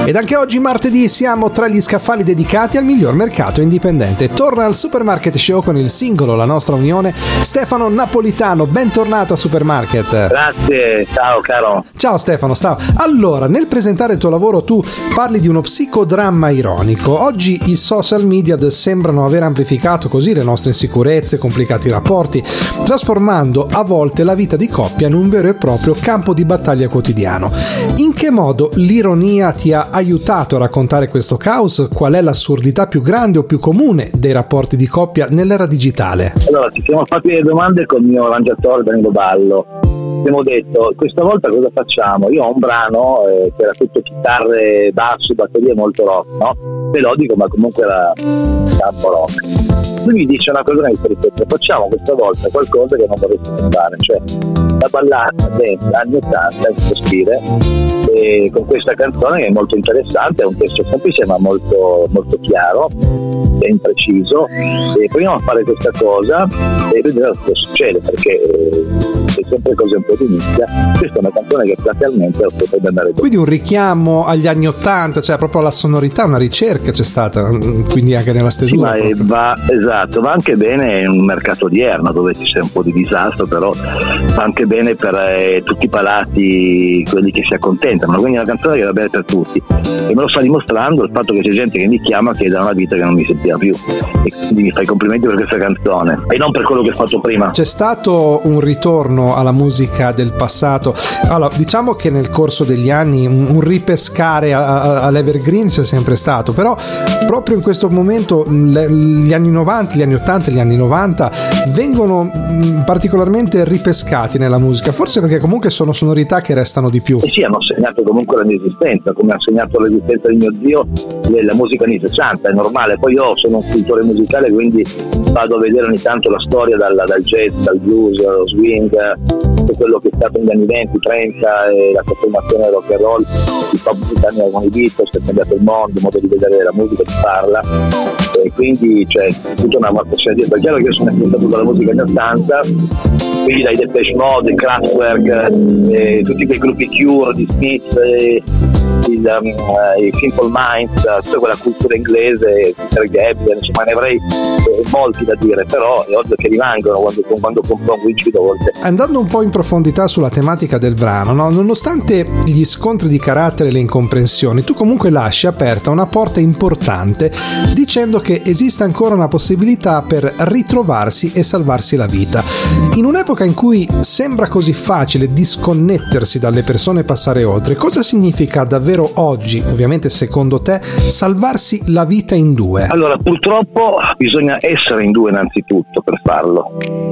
Ed anche oggi martedì siamo tra gli scaffali dedicati al miglior mercato indipendente. Torna al Supermarket Show con il singolo La nostra unione Stefano Napolitano. Bentornato a Supermarket. Grazie, ciao caro. Ciao Stefano, ciao. Allora, nel presentare il tuo lavoro tu parli di uno psicodramma ironico. Oggi i social media sembrano aver amplificato così le nostre insicurezze, complicati rapporti, trasformando a volte la vita di coppia in un vero e proprio campo di battaglia quotidiano. In che modo l'ironia ti ha aiutato a raccontare questo caos? Qual è l'assurdità più grande o più comune dei rapporti di coppia nell'era digitale? Allora, ci siamo fatti le domande con il mio arrangiatore Danilo Ballo. Abbiamo detto, questa volta cosa facciamo? Io ho un brano che era tutto chitarre, basso, batterie molto rock, no? Melodico, ma comunque era un po' rock. Lui mi dice una cosa che ripeto, facciamo questa volta qualcosa che non vorresti fare, cioè la ballata dance anni 80 in stile, con questa canzone che è molto interessante, è un testo semplice ma molto, molto chiaro, ben preciso, e proviamo a fare questa cosa e vedremo cosa succede, perché è sempre così un po' di nicchia. Questa è una canzone che platealmente potrebbe andare bene. Quindi un richiamo agli anni 80, cioè proprio alla sonorità, una ricerca c'è stata, quindi anche nella stesura. Sì, va anche bene in un mercato odierno dove ci sia un po' di disastro, però va anche bene per tutti i palati, quelli che si accontentano, quindi è una canzone che va bene per tutti, e me lo sta dimostrando il fatto che c'è gente che mi chiama che è da una vita che non mi sentiva più, e quindi mi fai complimenti per questa canzone e non per quello che ho fatto prima. C'è stato un ritorno alla musica del passato. Allora, diciamo che nel corso degli anni un ripescare all'Evergreen c'è sempre stato, però proprio in questo momento gli anni 90, gli anni 80 e gli anni 90 vengono particolarmente ripescati nella musica, forse perché comunque sono sonorità che restano di più. Sì, hanno segnato comunque la mia esistenza, come ha segnato l'esistenza di mio zio la musica anni 60, è normale. Poi io sono un cultore musicale, quindi vado a vedere ogni tanto la storia dal jazz, dal blues, dallo swing, tutto quello che è stato negli anni 20, 30, e la trasformazione del rock and roll, il pop britannico con i Beatles, che ha cambiato il mondo, il modo di vedere la musica, di farla, e quindi c'è tutta una marcazione dietro. È chiaro che io sono influenzato dalla musica anni 80, quindi dai Depeche Mode, Kraftwerk, tutti quei gruppi Cure, di Smith, i Simple Minds, tutta quella cultura inglese, Peter Gabriel, insomma ne avrei molti da dire, però è ovvio che rimangono quando compro un Winchid a volte. Andando un po' in profondità sulla tematica del brano, no? Nonostante gli scontri di carattere e le incomprensioni, tu comunque lasci aperta una porta importante dicendo che esiste ancora una possibilità per ritrovarsi e salvarsi la vita. In un'epoca in cui sembra così facile disconnettersi dalle persone e passare oltre, cosa significa davvero oggi, ovviamente secondo te, salvarsi la vita in due? Allora, purtroppo bisogna essere in due innanzitutto per farlo.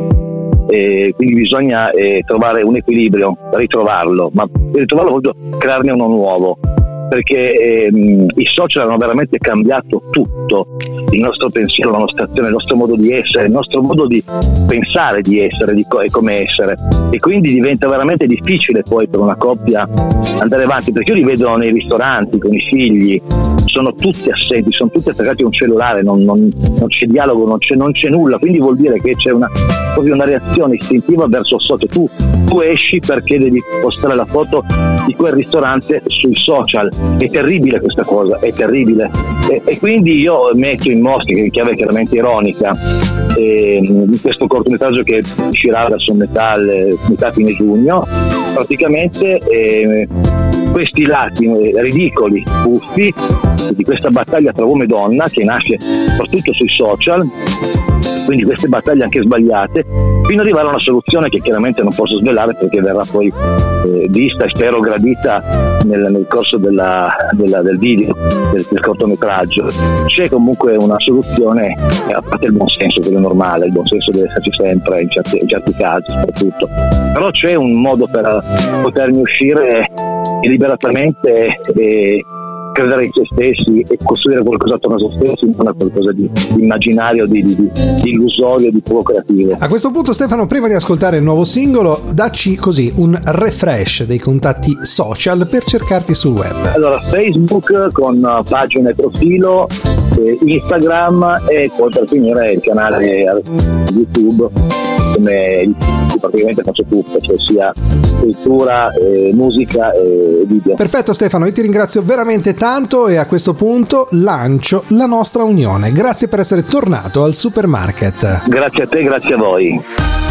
Quindi bisogna trovare un equilibrio, ritrovarlo, ma per ritrovarlo voglio crearne uno nuovo, perché i social hanno veramente cambiato tutto, il nostro pensiero, la nostra azione, il nostro modo di essere, il nostro modo di pensare di essere e come essere, e quindi diventa veramente difficile poi per una coppia andare avanti, perché io li vedo nei ristoranti con i figli, sono tutti assenti, sono tutti attaccati a un cellulare, non c'è dialogo, non c'è nulla, quindi vuol dire che c'è una reazione istintiva verso il social. Tu esci perché devi postare la foto di quel ristorante sui social, è terribile questa cosa, è terribile, e quindi io metto in mostra, che in chiave chiaramente ironica, di questo cortometraggio che uscirà adesso metà fine giugno, praticamente questi lati ridicoli, buffi, di questa battaglia tra uomo e donna che nasce soprattutto sui social, quindi queste battaglie anche sbagliate, fino ad arrivare a una soluzione che chiaramente non posso svelare perché verrà poi vista e spero gradita nel corso del video, del cortometraggio. C'è comunque una soluzione, a parte il buon senso, quello normale, il buon senso deve esserci sempre in certi casi soprattutto, però c'è un modo per poterne uscire liberatamente e credere in se stessi e costruire qualcosa attorno a se stessi, non a qualcosa di immaginario, di illusorio, di poco creativo. A questo punto, Stefano, prima di ascoltare il nuovo singolo, dacci così un refresh dei contatti social per cercarti sul web. Allora, Facebook con pagina e profilo, Instagram, e poi per finire il canale YouTube come praticamente faccio tutto, cioè sia scrittura, musica e video. Perfetto Stefano, io ti ringrazio veramente tanto e a questo punto lancio la nostra unione. Grazie per essere tornato al Supermarket. Grazie a te, grazie a voi.